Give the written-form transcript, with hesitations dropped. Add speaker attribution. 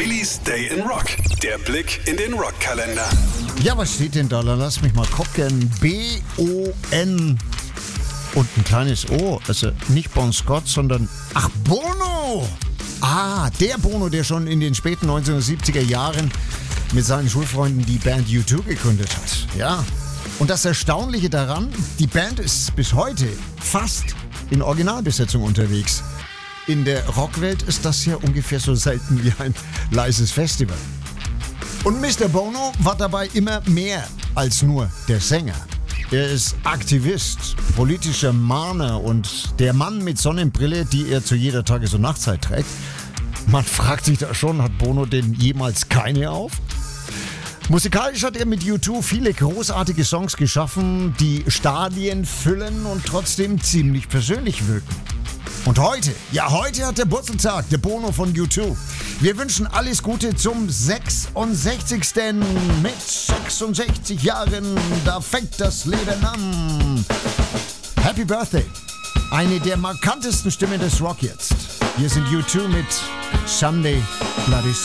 Speaker 1: Baileys Day in Rock. Der Blick in den Rockkalender.
Speaker 2: Ja, was steht denn da? Lass mich mal gucken. B-O-N und ein kleines O. Also nicht Bon Scott, sondern... Ach, Bono! Ah, der Bono, der schon in den späten 1970er Jahren mit seinen Schulfreunden die Band U2 gegründet hat. Ja. Und das Erstaunliche daran, die Band ist bis heute fast in Originalbesetzung unterwegs. In der Rockwelt ist das ja ungefähr so selten wie ein leises Festival. Und Mr. Bono war dabei immer mehr als nur der Sänger. Er ist Aktivist, politischer Mahner und der Mann mit Sonnenbrille, die er zu jeder Tages- und Nachtzeit trägt. Man fragt sich da schon, hat Bono denn jemals keine auf? Musikalisch hat er mit U2 viele großartige Songs geschaffen, die Stadien füllen und trotzdem ziemlich persönlich wirken. Und heute hat der Geburtstag, der Bono von U2. Wir wünschen alles Gute zum 66. Mit 66 Jahren, da fängt das Leben an. Happy Birthday. Eine der markantesten Stimmen des Rock jetzt. Hier sind U2 mit Sunday Bloody